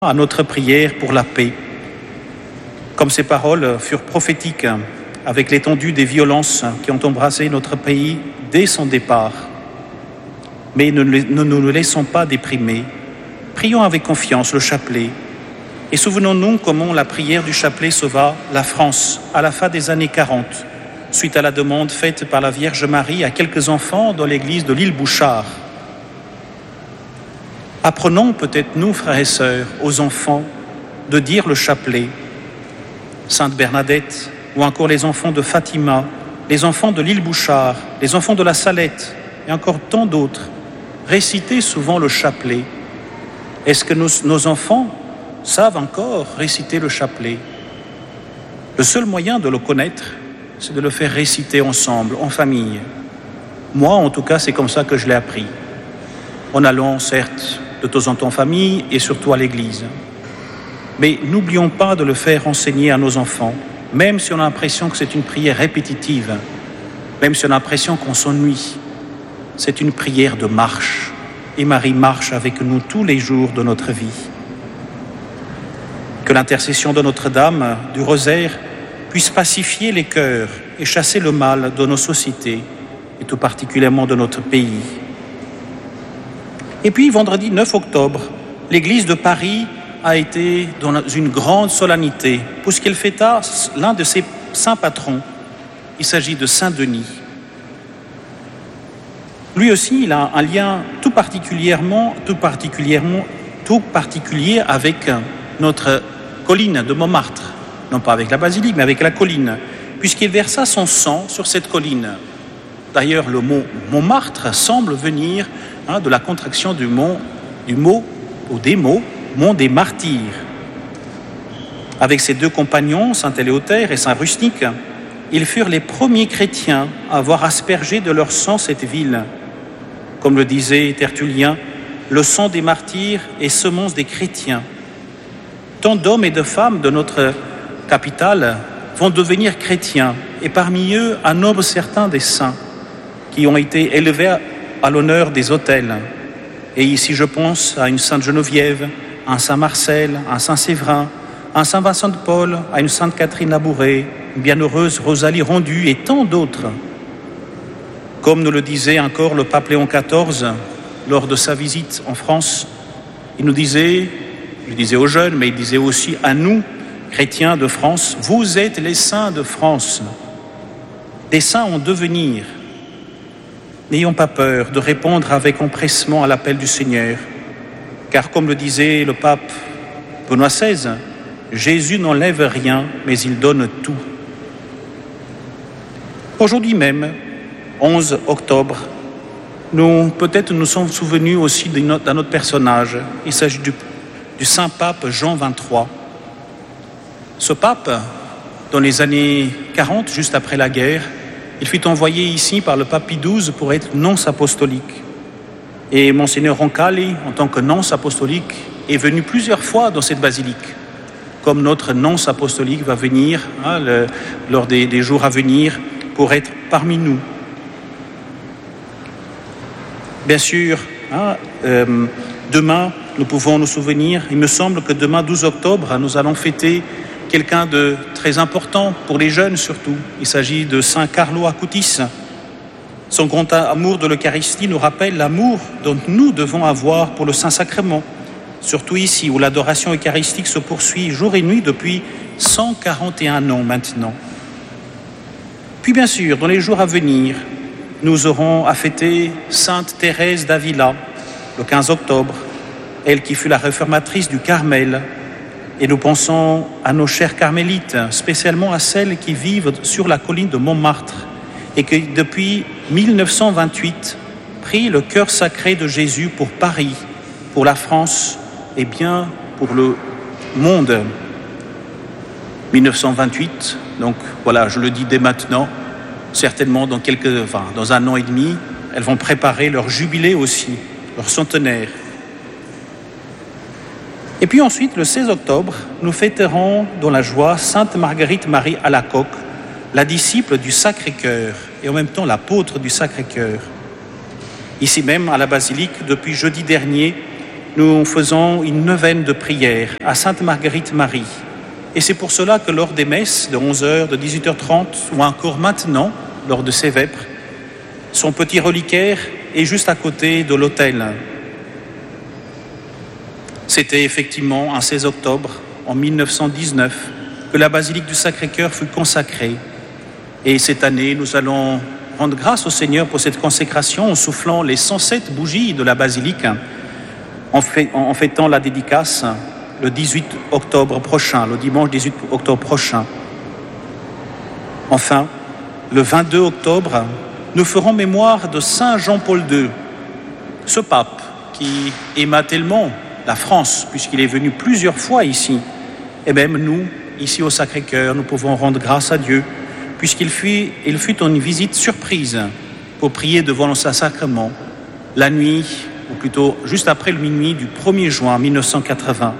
à notre prière pour la paix. Comme ces paroles furent prophétiques avec l'étendue des violences qui ont embrassé notre pays dès son départ. Mais ne nous laissons pas déprimer. Prions avec confiance le chapelet. Et souvenons-nous comment la prière du chapelet sauva la France à la fin des années 40, suite à la demande faite par la Vierge Marie à quelques enfants dans l'église de l'île Bouchard. Apprenons peut-être, nous, frères et sœurs, aux enfants de dire le chapelet. Sainte Bernadette, ou encore les enfants de Fatima, les enfants de l'île Bouchard, les enfants de la Salette, et encore tant d'autres, récitez souvent le chapelet. Est-ce que nos enfants savent encore réciter le chapelet? Le seul moyen de le connaître, c'est de le faire réciter ensemble, en famille. Moi, en tout cas, c'est comme ça que je l'ai appris. En allant, certes, de temps en temps en famille et surtout à l'église. Mais n'oublions pas de le faire enseigner à nos enfants, même si on a l'impression que c'est une prière répétitive, même si on a l'impression qu'on s'ennuie. C'est une prière de marche. Et Marie marche avec nous tous les jours de notre vie. Que l'intercession de Notre-Dame du Rosaire puisse pacifier les cœurs et chasser le mal de nos sociétés, et tout particulièrement de notre pays. Et puis, vendredi 9 octobre, l'église de Paris a été dans une grande solennité, puisqu'elle fêta l'un de ses saints patrons. Il s'agit de Saint-Denis. Lui aussi, il a un lien tout particulier avec notre colline de Montmartre. Non pas avec la basilique, mais avec la colline, puisqu'il versa son sang sur cette colline. D'ailleurs, le mot Montmartre semble venir de la contraction du mot Mont des Martyrs. Avec ses deux compagnons, Saint Éléotaire et Saint Rustique, ils furent les premiers chrétiens à avoir aspergé de leur sang cette ville. Comme le disait Tertullien, le sang des martyrs est semence des chrétiens. Tant d'hommes et de femmes de notre capitale vont devenir chrétiens, et parmi eux, un nombre certain des saints qui ont été élevés à l'honneur des autels. Et ici, je pense à une Sainte Geneviève, à un Saint Marcel, à un Saint Séverin, à un Saint Vincent de Paul, à une Sainte Catherine Labouré, une bienheureuse Rosalie Rendu et tant d'autres. Comme nous le disait encore le pape Léon XIV lors de sa visite en France, il disait aux jeunes, mais il disait aussi à nous, chrétiens de France, vous êtes les saints de France, des saints en devenir. N'ayons pas peur de répondre avec empressement à l'appel du Seigneur, car comme le disait le pape Benoît XVI, Jésus n'enlève rien, mais il donne tout. Aujourd'hui même, 11 octobre, nous sommes souvenus aussi d'un autre personnage. Il s'agit du saint pape Jean XXIII. Ce pape, dans les années 40, juste après la guerre, il fut envoyé ici par le pape Pie XII pour être nonce apostolique. Et Monseigneur Roncalli, en tant que nonce apostolique, est venu plusieurs fois dans cette basilique, comme notre nonce apostolique va venir lors des jours à venir pour être parmi nous. Bien sûr, demain, nous pouvons nous souvenir, il me semble que demain, 12 octobre, nous allons fêter quelqu'un de très important pour les jeunes surtout. Il s'agit de Saint Carlo Acutis. Son grand amour de l'Eucharistie nous rappelle l'amour dont nous devons avoir pour le Saint-Sacrement, surtout ici où l'adoration eucharistique se poursuit jour et nuit depuis 141 ans maintenant. Puis bien sûr, dans les jours à venir, nous aurons à fêter Sainte Thérèse d'Avila, le 15 octobre, elle qui fut la réformatrice du Carmel. Et nous pensons à nos chers carmélites, spécialement à celles qui vivent sur la colline de Montmartre et qui, depuis 1928, prient le cœur sacré de Jésus pour Paris, pour la France et bien pour le monde. 1928, donc voilà, je le dis dès maintenant, certainement dans un an et demi, elles vont préparer leur jubilé aussi, leur centenaire. Et puis ensuite, le 16 octobre, nous fêterons dans la joie Sainte Marguerite Marie Alacoque, la disciple du Sacré-Cœur et en même temps l'apôtre du Sacré-Cœur. Ici même, à la basilique, depuis jeudi dernier, nous faisons une neuvaine de prière à Sainte Marguerite Marie. Et c'est pour cela que lors des messes de 11h, de 18h30 ou encore maintenant, lors de ses vêpres, son petit reliquaire est juste à côté de l'autel. C'était effectivement un 16 octobre, en 1919, que la basilique du Sacré-Cœur fut consacrée. Et cette année, nous allons rendre grâce au Seigneur pour cette consécration en soufflant les 107 bougies de la basilique, en fêtant la dédicace le 18 octobre prochain, le dimanche 18 octobre prochain. Enfin, le 22 octobre, nous ferons mémoire de Saint Jean-Paul II, ce pape qui aima tellement la France, puisqu'il est venu plusieurs fois ici. Et même nous, ici au Sacré-Cœur, nous pouvons rendre grâce à Dieu, puisqu'il fut une visite surprise pour prier devant le Saint-Sacrement la nuit, ou plutôt juste après le minuit du 1er juin 1980.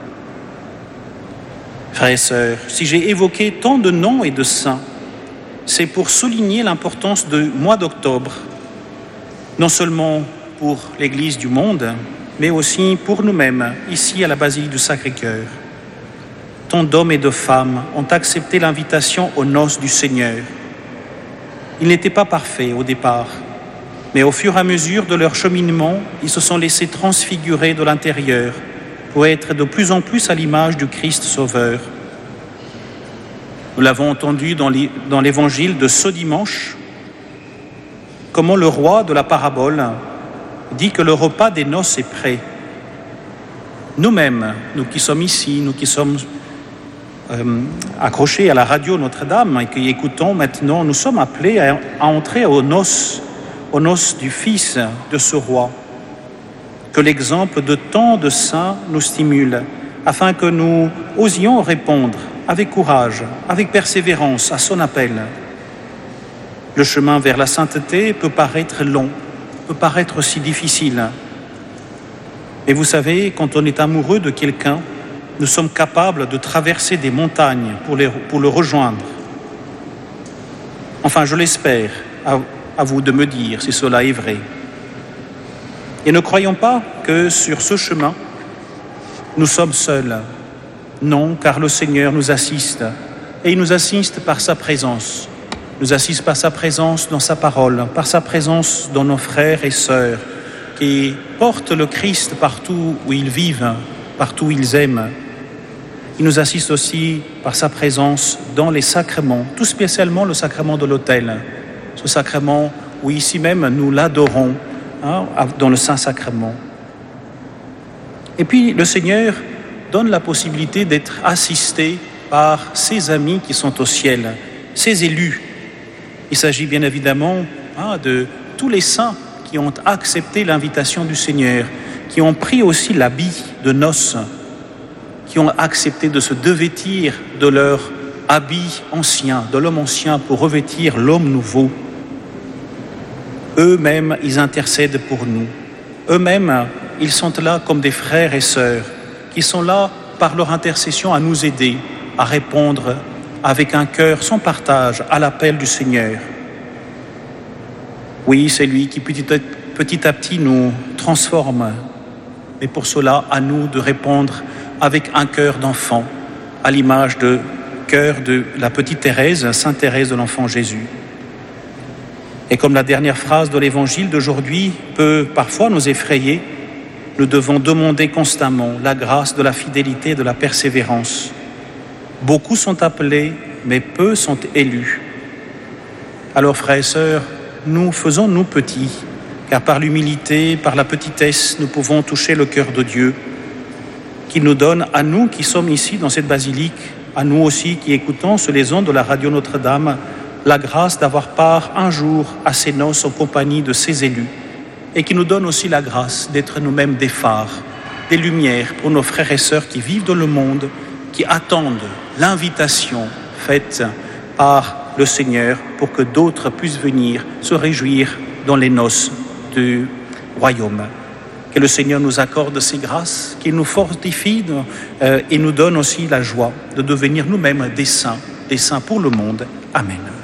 Frères et sœurs, si j'ai évoqué tant de noms et de saints, c'est pour souligner l'importance du mois d'octobre, non seulement pour l'Église du monde, mais aussi pour nous-mêmes, ici à la Basilique du Sacré-Cœur. Tant d'hommes et de femmes ont accepté l'invitation aux noces du Seigneur. Ils n'étaient pas parfaits au départ, mais au fur et à mesure de leur cheminement, ils se sont laissés transfigurer de l'intérieur pour être de plus en plus à l'image du Christ Sauveur. Nous l'avons entendu dans l'évangile de ce dimanche, comment le roi de la parabole dit que le repas des noces est prêt. Nous-mêmes, nous qui sommes ici, nous qui sommes accrochés à la radio Notre-Dame et qui écoutons maintenant, nous sommes appelés à entrer aux noces du Fils de ce roi. Que l'exemple de tant de saints nous stimule, afin que nous osions répondre avec courage, avec persévérance à son appel. Le chemin vers la sainteté peut paraître long, peut paraître si difficile. Et vous savez, quand on est amoureux de quelqu'un, nous sommes capables de traverser des montagnes pour le rejoindre. Enfin, je l'espère, à vous de me dire si cela est vrai. Et ne croyons pas que sur ce chemin, nous sommes seuls. Non, car le Seigneur nous assiste, et il nous assiste par sa présence. Il nous assiste par sa présence dans sa parole, par sa présence dans nos frères et sœurs, qui portent le Christ partout où ils vivent, partout où ils aiment. Il nous assiste aussi par sa présence dans les sacrements, tout spécialement le sacrement de l'autel, ce sacrement où ici même nous l'adorons, dans le Saint-Sacrement. Et puis le Seigneur donne la possibilité d'être assisté par ses amis qui sont au ciel, ses élus. Il s'agit bien évidemment de tous les saints qui ont accepté l'invitation du Seigneur, qui ont pris aussi l'habit de noces, qui ont accepté de se devêtir de leur habit ancien, de l'homme ancien pour revêtir l'homme nouveau. Eux-mêmes, ils intercèdent pour nous. Eux-mêmes, ils sont là comme des frères et sœurs, qui sont là par leur intercession à nous aider, à répondre avec un cœur sans partage à l'appel du Seigneur. Oui, c'est lui qui petit à petit nous transforme. Mais pour cela, à nous de répondre avec un cœur d'enfant, à l'image du cœur de la petite Thérèse, Sainte Thérèse de l'Enfant Jésus. Et comme la dernière phrase de l'Évangile d'aujourd'hui peut parfois nous effrayer, nous devons demander constamment la grâce de la fidélité et de la persévérance. Beaucoup sont appelés, mais peu sont élus. Alors, frères et sœurs, nous faisons-nous petits, car par l'humilité, par la petitesse, nous pouvons toucher le cœur de Dieu, qui nous donne, à nous qui sommes ici dans cette basilique, à nous aussi qui écoutons sur les ondes de la radio Notre-Dame, la grâce d'avoir part un jour à ces noces en compagnie de ses élus, et qui nous donne aussi la grâce d'être nous-mêmes des phares, des lumières pour nos frères et sœurs qui vivent dans le monde, qui attendent l'invitation faite par le Seigneur pour que d'autres puissent venir se réjouir dans les noces du royaume. Que le Seigneur nous accorde ses grâces, qu'il nous fortifie et nous donne aussi la joie de devenir nous-mêmes des saints pour le monde. Amen.